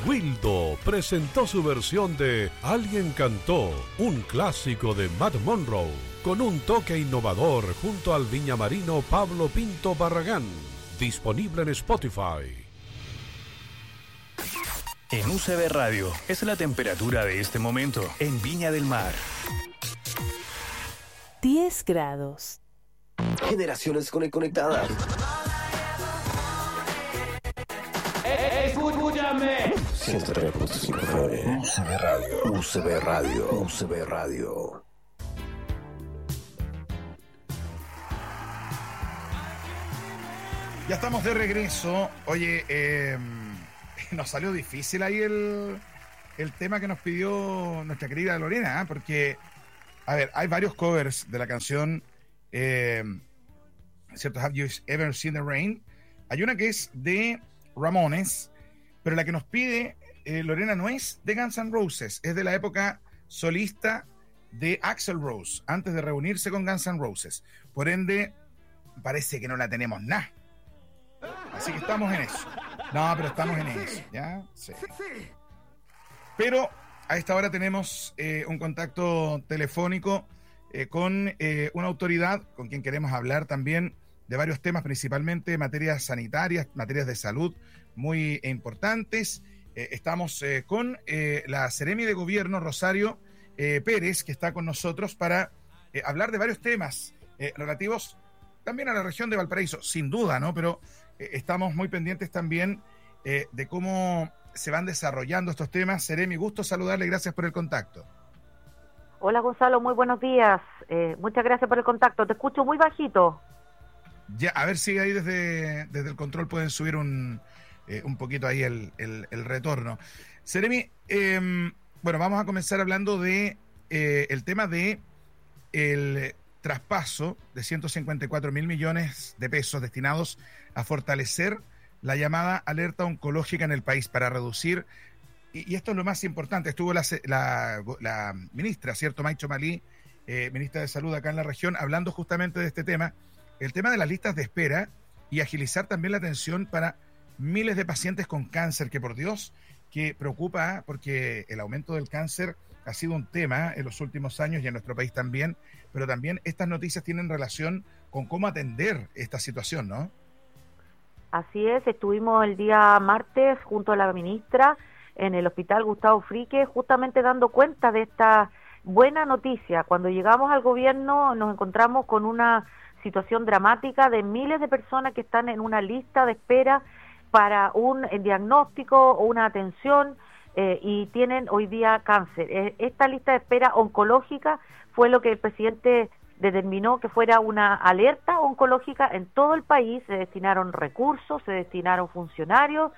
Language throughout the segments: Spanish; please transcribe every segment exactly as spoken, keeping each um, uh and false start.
Wildo presentó su versión de Alguien cantó, un clásico de Matt Monroe, con un toque innovador junto al viñamarino Pablo Pinto Barragán. Disponible en Spotify. En U C B Radio es la temperatura de este momento en Viña del Mar. diez grados. Generaciones conectadas. Escúchame. ciento tres punto cinco F M. U C B Radio. U C B Radio. U C B Radio. Ya estamos de regreso. Oye, eh, nos salió difícil ahí el, el tema que nos pidió nuestra querida Lorena, ¿eh? Porque, a ver, hay varios covers de la canción, eh, ¿cierto? Have You Ever Seen the Rain? Hay una que es de Ramones, pero la que nos pide eh, Lorena no es de Guns N' Roses, es de la época solista de Axl Rose, antes de reunirse con Guns N' Roses. Por ende, parece que no la tenemos nada. Así que estamos en eso. No, pero estamos en eso, ¿ya? Sí. Pero a esta hora tenemos eh, un contacto telefónico eh, con eh, una autoridad con quien queremos hablar también de varios temas, principalmente materias sanitarias, materias de salud muy importantes. Eh, estamos eh, con eh, la Seremi de Gobierno, Rosario eh, Pérez, que está con nosotros para eh, hablar de varios temas eh, relativos también a la región de Valparaíso, sin duda, ¿no? Pero eh, estamos muy pendientes también eh, de cómo se van desarrollando estos temas. Seremi, gusto saludarle, gracias por el contacto. Hola Gonzalo, muy buenos días. Eh, muchas gracias por el contacto. Te escucho muy bajito. Ya, a ver si ahí desde, desde el control pueden subir un, eh, un poquito ahí el, el, el retorno. Seremi, eh, bueno, vamos a comenzar hablando de eh, el tema de el traspaso de ciento cincuenta y cuatro mil millones de pesos destinados a fortalecer la llamada alerta oncológica en el país para reducir, y, y esto es lo más importante, estuvo la, la, la ministra, ¿cierto? Maicho Malí, eh, ministra de Salud acá en la región, hablando justamente de este tema, el tema de las listas de espera y agilizar también la atención para miles de pacientes con cáncer, que por Dios, que preocupa, porque el aumento del cáncer ha sido un tema en los últimos años y en nuestro país también, pero también estas noticias tienen relación con cómo atender esta situación, ¿no? Así es, estuvimos el día martes junto a la ministra en el Hospital Gustavo Frique, justamente dando cuenta de esta buena noticia. Cuando llegamos al gobierno nos encontramos con una situación dramática de miles de personas que están en una lista de espera para un diagnóstico o una atención eh, y tienen hoy día cáncer. Eh, esta lista de espera oncológica fue lo que el presidente determinó que fuera una alerta oncológica en todo el país. Se destinaron recursos, se destinaron funcionarios,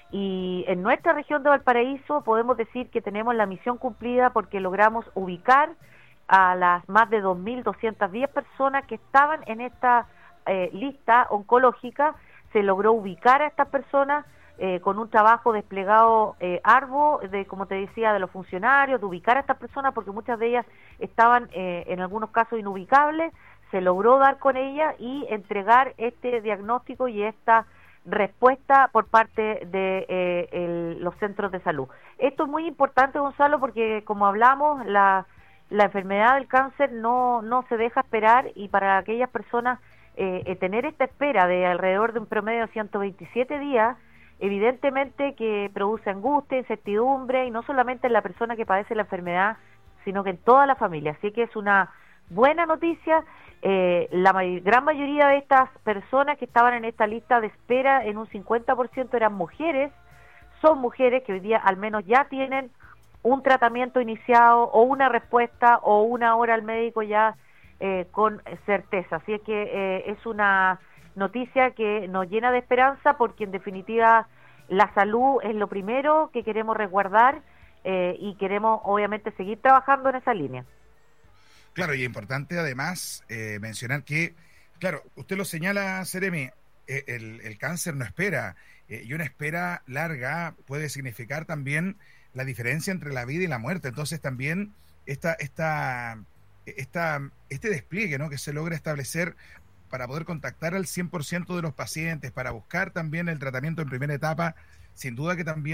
y en nuestra región de Valparaíso podemos decir que tenemos la misión cumplida porque logramos ubicar a las más de dos mil doscientas diez personas que estaban en esta eh, lista oncológica. Se logró ubicar a estas personas eh, con un trabajo desplegado eh, arduo, de, como te decía, de los funcionarios, de ubicar a estas personas, porque muchas de ellas estaban eh, en algunos casos inubicables. Se logró dar con ellas y entregar este diagnóstico y esta respuesta por parte de eh, el, los centros de salud. Esto es muy importante, Gonzalo, porque como hablamos, la, la enfermedad del cáncer no, no se deja esperar, y para aquellas personas eh, eh, tener esta espera de alrededor de un promedio de ciento veintisiete días, evidentemente que produce angustia, incertidumbre, y no solamente en la persona que padece la enfermedad, sino que en toda la familia. Así que es una buena noticia. Eh, la may- gran mayoría de estas personas que estaban en esta lista de espera, en un cincuenta por ciento eran mujeres, son mujeres que hoy día al menos ya tienen un tratamiento iniciado o una respuesta o una hora al médico ya eh, con certeza. Así es que eh, es una noticia que nos llena de esperanza, porque en definitiva la salud es lo primero que queremos resguardar eh, y queremos obviamente seguir trabajando en esa línea. Claro, y es importante además eh, mencionar que, claro, usted lo señala, Seremi, eh, el, el cáncer no espera, eh, y una espera larga puede significar también la diferencia entre la vida y la muerte. Entonces también esta, esta, esta, este despliegue, ¿no?, que se logra establecer para poder contactar al cien por ciento de los pacientes, para buscar también el tratamiento en primera etapa, sin duda que también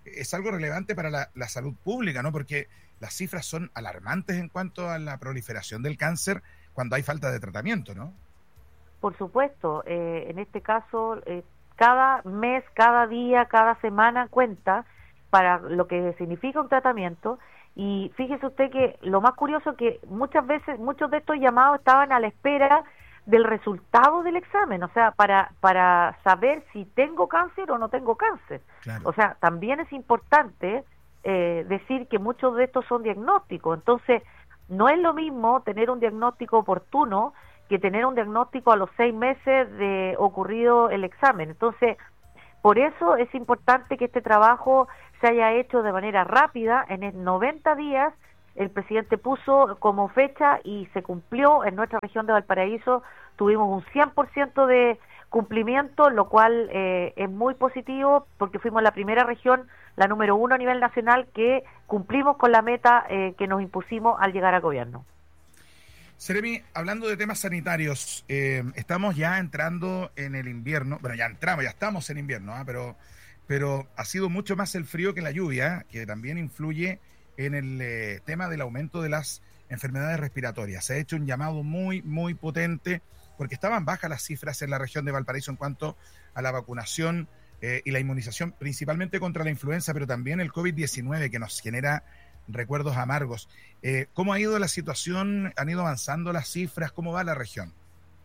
es algo relevante para la, la salud pública, ¿no? Porque las cifras son alarmantes en cuanto a la proliferación del cáncer cuando hay falta de tratamiento, ¿no? Por supuesto, eh, en este caso, eh, cada mes, cada día, cada semana cuenta para lo que significa un tratamiento. Y fíjese usted que lo más curioso es que muchas veces, muchos de estos llamados estaban a la espera del resultado del examen, o sea, para para saber si tengo cáncer o no tengo cáncer. Claro. O sea, también es importante eh, decir que muchos de estos son diagnósticos. Entonces, no es lo mismo tener un diagnóstico oportuno que tener un diagnóstico a los seis meses de ocurrido el examen. Entonces, por eso es importante que este trabajo se haya hecho de manera rápida. En el noventa días, el presidente puso como fecha y se cumplió. En nuestra región de Valparaíso tuvimos un cien por ciento de cumplimiento, lo cual eh, es muy positivo porque fuimos la primera región, la número uno a nivel nacional, que cumplimos con la meta eh, que nos impusimos al llegar al gobierno. Seremi, hablando de temas sanitarios, eh, estamos ya entrando en el invierno. Bueno, ya entramos, ya estamos en invierno, ¿eh? pero, pero ha sido mucho más el frío que la lluvia, que también influye en el eh, tema del aumento de las enfermedades respiratorias. Se ha hecho un llamado muy, muy potente, porque estaban bajas las cifras en la región de Valparaíso en cuanto a la vacunación eh, y la inmunización, principalmente contra la influenza, pero también el COVID diecinueve, que nos genera recuerdos amargos. Eh, ¿Cómo ha ido la situación? ¿Han ido avanzando las cifras? ¿Cómo va la región?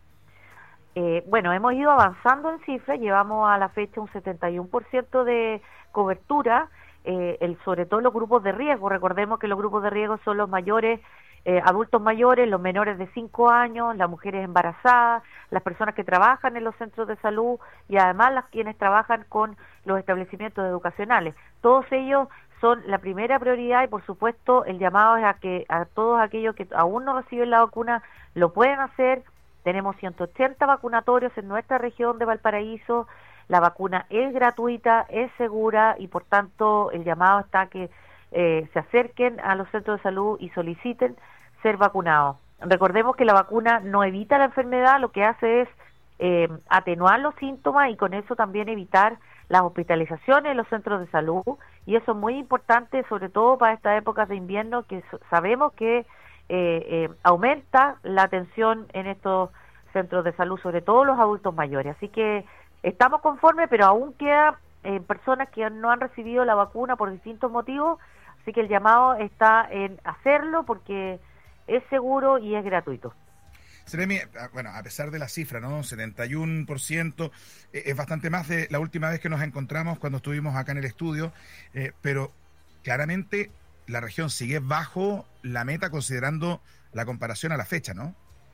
Eh, bueno, hemos ido avanzando en cifras, llevamos a la fecha un setenta y uno por ciento de cobertura, eh, el, sobre todo los grupos de riesgo. Recordemos que los grupos de riesgo son los mayores, eh, adultos mayores, los menores de cinco años, las mujeres embarazadas, las personas que trabajan en los centros de salud y además las quienes trabajan con los establecimientos educacionales. Todos ellos son la primera prioridad y por supuesto el llamado es a que a todos aquellos que aún no reciben la vacuna lo pueden hacer. Tenemos ciento ochenta vacunatorios en nuestra región de Valparaíso. La vacuna es gratuita, es segura y por tanto el llamado está a que eh, se acerquen a los centros de salud y soliciten ser vacunados. Recordemos que la vacuna no evita la enfermedad, lo que hace es eh, atenuar los síntomas y con eso también evitar las hospitalizaciones en los centros de salud, y eso es muy importante, sobre todo para estas épocas de invierno, que sabemos que eh, eh, aumenta la atención en estos centros de salud, sobre todo los adultos mayores. Así que estamos conformes, pero aún queda eh, personas que no han recibido la vacuna por distintos motivos, así que el llamado está en hacerlo porque es seguro y es gratuito. Seremi, bueno, a pesar de la cifra, ¿no? setenta y uno por ciento, eh, es bastante más de la última vez que nos encontramos cuando estuvimos acá en el estudio, eh, pero claramente la región sigue bajo la meta considerando la comparación a la fecha, ¿no?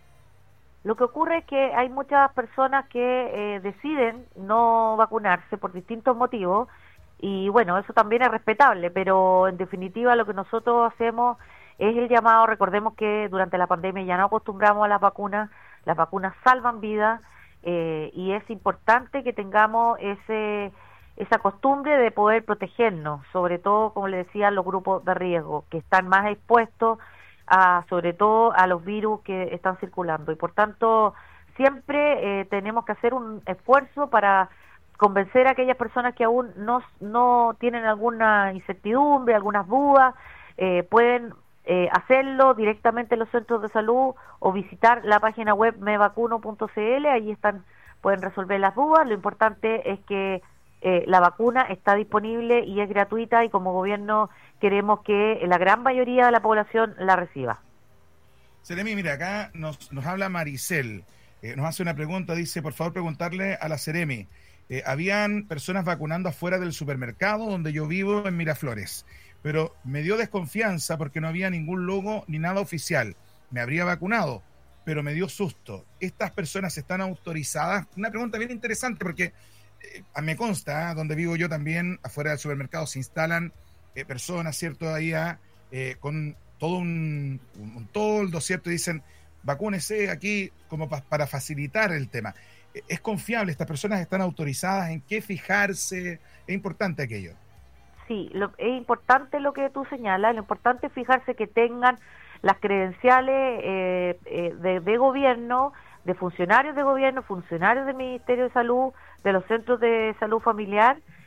Lo que ocurre es que hay muchas personas que eh, deciden no vacunarse por distintos motivos y bueno, eso también es respetable, pero en definitiva lo que nosotros hacemos es el llamado. Recordemos que durante la pandemia ya no acostumbramos a las vacunas, las vacunas salvan vidas eh, y es importante que tengamos ese esa costumbre de poder protegernos, sobre todo, como le decía, los grupos de riesgo, que están más expuestos a, sobre todo a los virus que están circulando y por tanto siempre eh, tenemos que hacer un esfuerzo para convencer a aquellas personas que aún no, no tienen alguna incertidumbre, algunas dudas, eh, pueden Eh, hacerlo directamente en los centros de salud o visitar la página web me vacuno punto c l. Ahí están, pueden resolver las dudas. Lo importante es que eh, la vacuna está disponible y es gratuita y como gobierno queremos que la gran mayoría de la población la reciba. Seremi, mira, acá nos, nos habla Maricel, eh, nos hace una pregunta, dice, por favor preguntarle a la Seremi, eh, habían personas vacunando afuera del supermercado donde yo vivo en Miraflores, pero me dio desconfianza porque no había ningún logo ni nada oficial. Me habría vacunado, pero me dio susto. ¿Estas personas están autorizadas? Una pregunta bien interesante porque eh, me consta, ¿eh? Donde vivo yo también, afuera del supermercado, se instalan eh, personas, ¿cierto? Ahí ah, eh, con todo un, un, un toldo, ¿cierto? Y dicen, vacúnese aquí como pa, para facilitar el tema. ¿Es confiable? ¿Estas personas están autorizadas? ¿En qué fijarse? Es importante aquello. Sí, lo, es importante lo que tú señalas, lo importante es fijarse que tengan las credenciales eh, eh, de, de gobierno, de funcionarios de gobierno, funcionarios del Ministerio de Salud, de los centros de salud familiar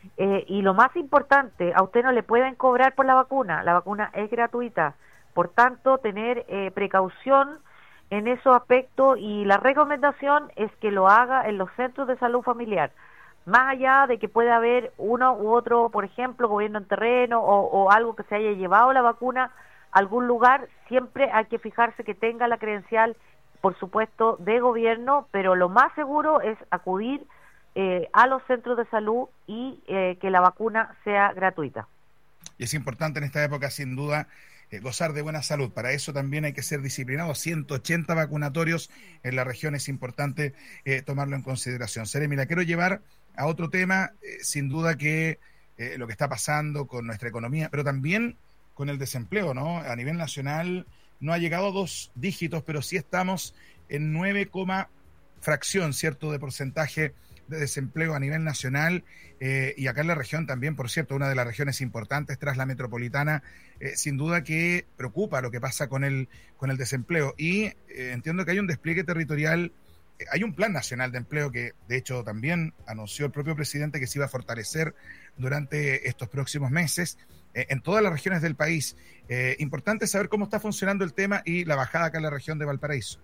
Eh, y lo más importante, a usted no le pueden cobrar por la vacuna, la vacuna es gratuita, por tanto, tener eh, precaución en esos aspectos, y la recomendación es que lo haga en los centros de salud familiar, más allá de que pueda haber uno u otro, por ejemplo, gobierno en terreno o, o algo que se haya llevado la vacuna a algún lugar, siempre hay que fijarse que tenga la credencial, por supuesto, de gobierno, pero lo más seguro es acudir eh, a los centros de salud y eh, que la vacuna sea gratuita. Y es importante en esta época, sin duda, Eh, gozar de buena salud. Para eso también hay que ser disciplinado. ciento ochenta vacunatorios en la región, es importante eh, tomarlo en consideración. Seremi, la quiero llevar a otro tema, eh, sin duda que eh, lo que está pasando con nuestra economía, pero también con el desempleo, ¿no? A nivel nacional no ha llegado a dos dígitos, pero sí estamos en nueve, fracción, ¿cierto?, de porcentaje de desempleo a nivel nacional, eh, y acá en la región también, por cierto, una de las regiones importantes tras la metropolitana, eh, sin duda que preocupa lo que pasa con el, con el desempleo, y eh, entiendo que hay un despliegue territorial, eh, hay un plan nacional de empleo que de hecho también anunció el propio presidente que se iba a fortalecer durante estos próximos meses eh, en todas las regiones del país. Eh, importante saber cómo está funcionando el tema y la bajada acá en la región de Valparaíso.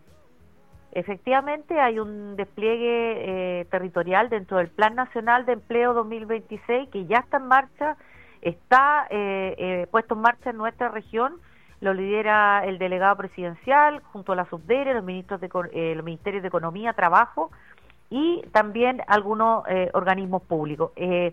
Efectivamente, hay un despliegue eh, territorial dentro del Plan Nacional de Empleo dos mil veintiséis que ya está en marcha, está eh, eh, puesto en marcha en nuestra región, lo lidera el delegado presidencial junto a la Subdere, los ministros de eh, los ministerios de Economía, Trabajo y también algunos eh, organismos públicos. Eh,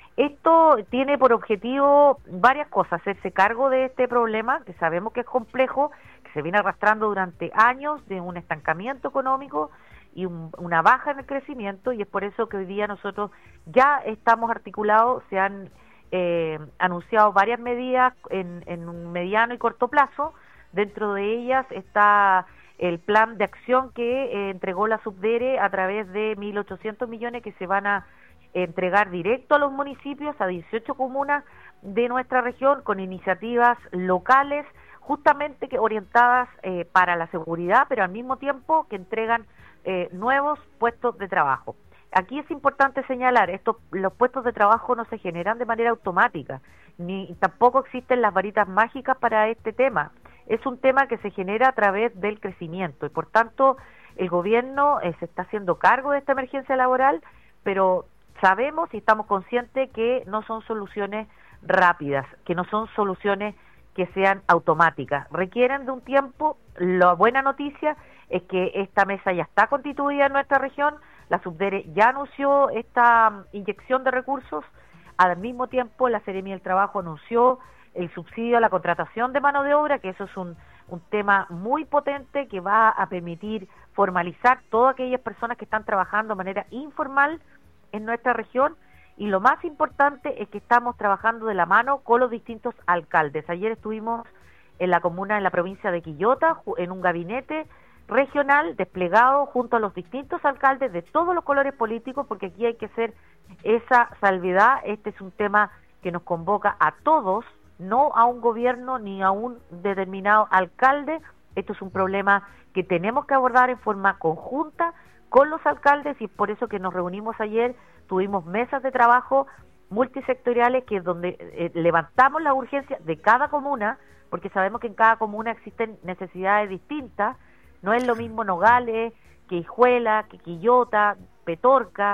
esto tiene por objetivo varias cosas: hacerse cargo de este problema, que sabemos que es complejo, se viene arrastrando durante años de un estancamiento económico y un, una baja en el crecimiento, y es por eso que hoy día nosotros ya estamos articulados, se han eh, anunciado varias medidas en, en un mediano y corto plazo. Dentro de ellas está el plan de acción que eh, entregó la Subdere a través de mil ochocientos millones que se van a entregar directo a los municipios, a dieciocho comunas de nuestra región, con iniciativas locales justamente que orientadas eh, para la seguridad, pero al mismo tiempo que entregan eh, nuevos puestos de trabajo. Aquí es importante señalar, estos, los puestos de trabajo no se generan de manera automática, ni tampoco existen las varitas mágicas para este tema. Es un tema que se genera a través del crecimiento, y por tanto el gobierno eh, se está haciendo cargo de esta emergencia laboral, pero sabemos y estamos conscientes que no son soluciones rápidas, que no son soluciones que sean automáticas, requieren de un tiempo. La buena noticia es que esta mesa ya está constituida en nuestra región, la Subdere ya anunció esta inyección de recursos, al mismo tiempo la Seremi del Trabajo anunció el subsidio a la contratación de mano de obra, que eso es un, un tema muy potente que va a permitir formalizar todas aquellas personas que están trabajando de manera informal en nuestra región. Y lo más importante es que estamos trabajando de la mano con los distintos alcaldes. Ayer estuvimos en la comuna, en la provincia de Quillota, en un gabinete regional desplegado junto a los distintos alcaldes de todos los colores políticos, porque aquí hay que hacer esa salvedad. Este es un tema que nos convoca a todos, no a un gobierno ni a un determinado alcalde. Esto es un problema que tenemos que abordar en forma conjunta con los alcaldes, y es por eso que nos reunimos ayer. Tuvimos mesas de trabajo multisectoriales que es donde eh, levantamos la urgencia de cada comuna, porque sabemos que en cada comuna existen necesidades distintas. No es lo mismo Nogales que Hijuela, que Quillota, Petorca.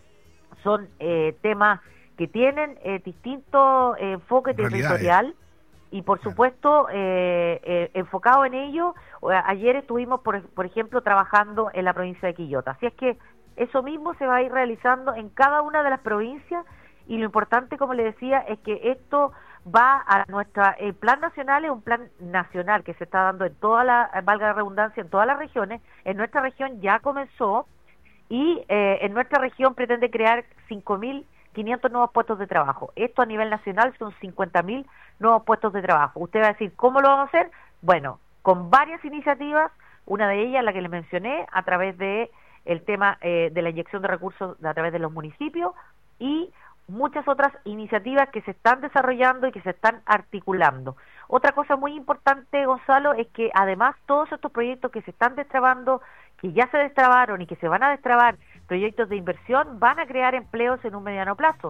Son eh, temas que tienen eh, distinto eh, enfoque territorial y por supuesto eh, eh, enfocado en ello. Ayer estuvimos, por, por ejemplo, trabajando en la provincia de Quillota. Así es que eso mismo se va a ir realizando en cada una de las provincias, y lo importante, como le decía, es que esto va a nuestra, el plan nacional es un plan nacional que se está dando en toda la, valga la redundancia, en todas las regiones. En nuestra región ya comenzó, y eh, en nuestra región pretende crear cinco mil quinientos nuevos puestos de trabajo. Esto a nivel nacional son cincuenta mil nuevos puestos de trabajo. Usted va a decir, ¿cómo lo vamos a hacer? Bueno, con varias iniciativas, una de ellas, la que le mencioné, a través de el tema eh, de la inyección de recursos a través de los municipios, y muchas otras iniciativas que se están desarrollando y que se están articulando. Otra cosa muy importante, Gonzalo, es que además todos estos proyectos que se están destrabando, que ya se destrabaron y que se van a destrabar, proyectos de inversión, van a crear empleos en un mediano plazo.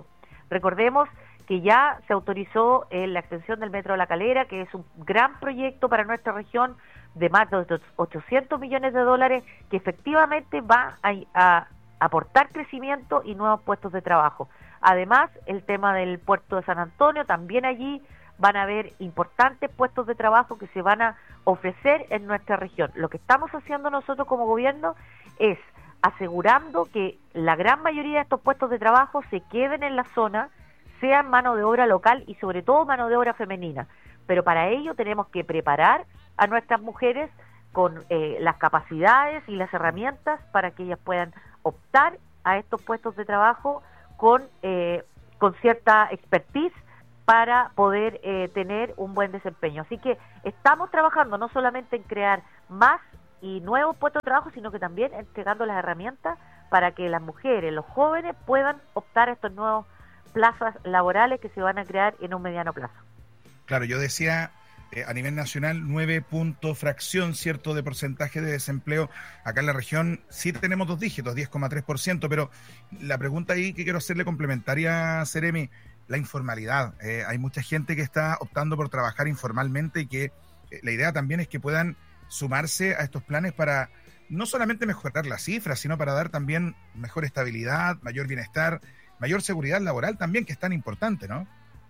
Recordemos que ya se autorizó eh, la extensión del Metro de La Calera, que es un gran proyecto para nuestra región de más de ochocientos millones de dólares, que efectivamente va a, a aportar crecimiento y nuevos puestos de trabajo. Además, el tema del puerto de San Antonio, también allí van a haber importantes puestos de trabajo que se van a ofrecer en nuestra región. Lo que estamos haciendo nosotros como gobierno es asegurando que la gran mayoría de estos puestos de trabajo se queden en la zona, sean mano de obra local y sobre todo mano de obra femenina. Pero para ello tenemos que preparar a nuestras mujeres con eh, las capacidades y las herramientas para que ellas puedan optar a estos puestos de trabajo con, eh, con cierta expertise para poder eh, tener un buen desempeño. Así que estamos trabajando no solamente en crear más y nuevos puestos de trabajo, sino que también entregando las herramientas para que las mujeres, los jóvenes puedan optar a estos nuevos plazas laborales que se van a crear en un mediano plazo. Claro, yo decía eh, a nivel nacional nueve punto fracción, ¿cierto?, de porcentaje de desempleo. Acá en la región sí tenemos dos dígitos, diez coma tres por ciento, pero la pregunta ahí que quiero hacerle complementaria, Seremi, la informalidad. Eh, hay mucha gente que está optando por trabajar informalmente y que eh, la idea también es que puedan sumarse a estos planes para no solamente mejorar las cifras, sino para dar también mejor estabilidad, mayor bienestar, mayor seguridad laboral también, que es tan importante, ¿no?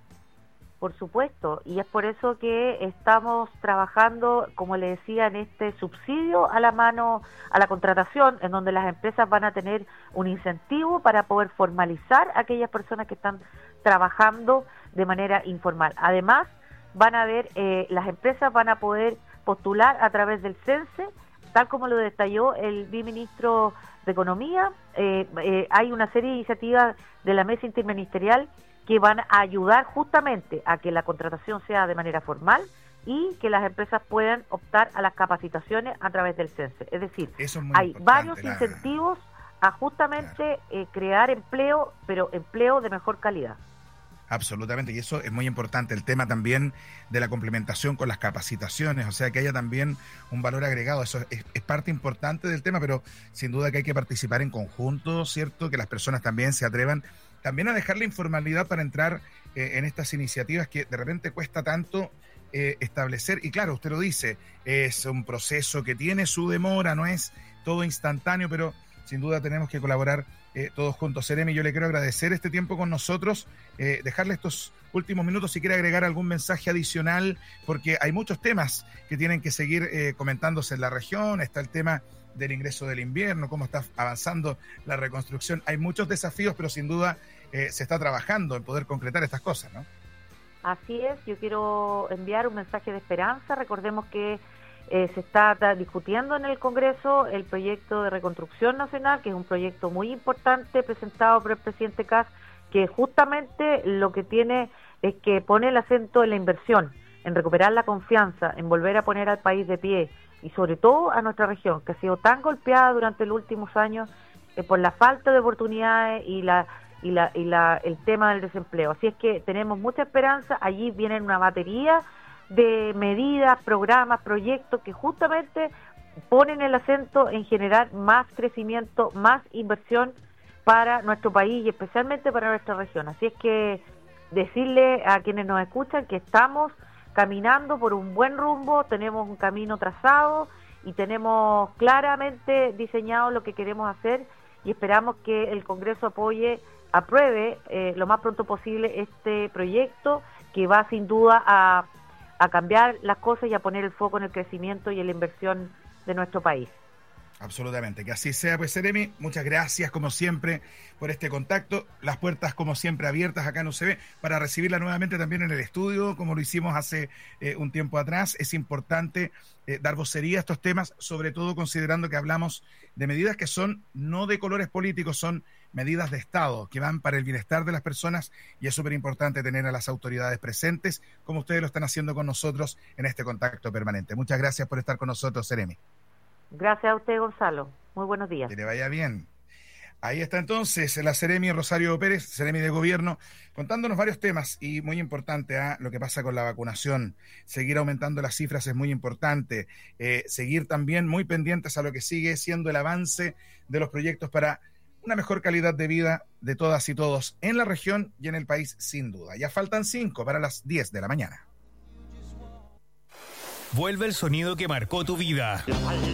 Por supuesto, y es por eso que estamos trabajando, como le decía, en este subsidio a la mano, a la contratación, en donde las empresas van a tener un incentivo para poder formalizar a aquellas personas que están trabajando de manera informal. Además, van a ver, eh, las empresas van a poder postular a través del CENSE, tal como lo detalló el viceministro de Economía. Eh, eh, hay una serie de iniciativas de la mesa interministerial que van a ayudar justamente a que la contratación sea de manera formal y que las empresas puedan optar a las capacitaciones a través del CENSE. Es decir, es hay varios la... incentivos a justamente claro. eh, crear empleo, pero empleo de mejor calidad. Absolutamente, y eso es muy importante, el tema también de la complementación con las capacitaciones, o sea, que haya también un valor agregado, eso es, es parte importante del tema, pero sin duda que hay que participar en conjunto, ¿cierto? Que las personas también se atrevan también a dejar la informalidad para entrar eh, en estas iniciativas que de repente cuesta tanto eh, establecer, y claro, usted lo dice, es un proceso que tiene su demora, no es todo instantáneo, pero sin duda tenemos que colaborar eh, todos juntos. Seremi, yo le quiero agradecer este tiempo con nosotros, eh, dejarle estos últimos minutos si quiere agregar algún mensaje adicional, porque hay muchos temas que tienen que seguir eh, comentándose en la región. Está el tema del ingreso del invierno, cómo está avanzando la reconstrucción. Hay muchos desafíos, pero sin duda eh, se está trabajando en poder concretar estas cosas, ¿no? Así es, yo quiero enviar un mensaje de esperanza. Recordemos que Eh, se está, está discutiendo en el Congreso el proyecto de reconstrucción nacional, que es un proyecto muy importante presentado por el presidente Kast, que justamente lo que tiene es que pone el acento en la inversión, en recuperar la confianza, en volver a poner al país de pie y sobre todo a nuestra región, que ha sido tan golpeada durante los últimos años eh, por la falta de oportunidades y la y la y la el tema del desempleo. Así es que tenemos mucha esperanza. Allí viene una batería de medidas, programas, proyectos que justamente ponen el acento en generar más crecimiento, más inversión para nuestro país y especialmente para nuestra región. Así es que decirle a quienes nos escuchan que estamos caminando por un buen rumbo, tenemos un camino trazado y tenemos claramente diseñado lo que queremos hacer y esperamos que el Congreso apoye, apruebe eh, lo más pronto posible este proyecto que va sin duda a a cambiar las cosas y a poner el foco en el crecimiento y en la inversión de nuestro país. Absolutamente, que así sea. Pues Seremi, muchas gracias como siempre por este contacto, las puertas como siempre abiertas acá en U C B para recibirla nuevamente también en el estudio, como lo hicimos hace eh, un tiempo atrás. Es importante eh, dar vocería a estos temas, sobre todo considerando que hablamos de medidas que son no de colores políticos, son medidas de Estado que van para el bienestar de las personas y es súper importante tener a las autoridades presentes, como ustedes lo están haciendo con nosotros en este contacto permanente. Muchas gracias por estar con nosotros, Seremi. Gracias a usted, Gonzalo. Muy buenos días. Que le vaya bien. Ahí está entonces la Seremi Rosario Pérez, Seremi de Gobierno, contándonos varios temas y muy importante ¿eh? lo que pasa con la vacunación. Seguir aumentando las cifras es muy importante. Eh, seguir también muy pendientes a lo que sigue siendo el avance de los proyectos para una mejor calidad de vida de todas y todos en la región y en el país, sin duda. Ya faltan cinco para las diez de la mañana. Vuelve el sonido que marcó tu vida.